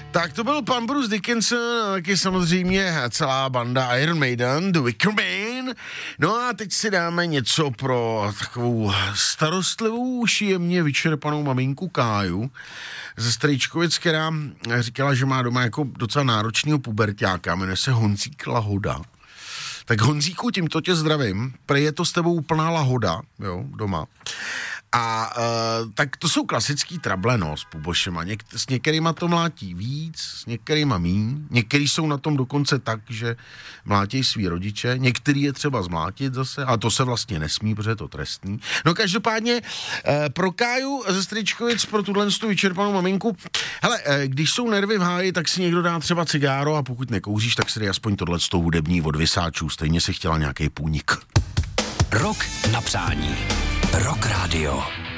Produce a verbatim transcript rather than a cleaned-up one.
Tak to byl pan Bruce Dickinson a taky samozřejmě celá banda Iron Maiden, The Wicker Man. No a teď si dáme něco pro takovou starostlivou, jemně vyčerpanou maminku Káju ze Strejčkovic, která říkala, že má doma jako docela náročného puberťáka, jmenuje se Honzík Lahoda. Tak Honzíku, tímto tě zdravím, prej je to s tebou úplná lahoda, jo, doma. A uh, tak to jsou klasický trable, no, s pubošema. Něk- s některýma to mlátí víc, s některýma míň. Některý jsou na tom dokonce tak, že mlátějí svý rodiče. Některý je třeba zmlátit zase, ale to se vlastně nesmí, protože je to trestný. No každopádně uh, pro Káju ze Strýčkovic, pro tuhle vyčerpanou maminku, hele, uh, když jsou nervy v háji, tak si někdo dá třeba cigáro a pokud nekouříš, tak si dej aspoň tohleto hudební od Vysáčů. Stejně si chtěla nějaký půnik. Rok na přání. Rock Radio.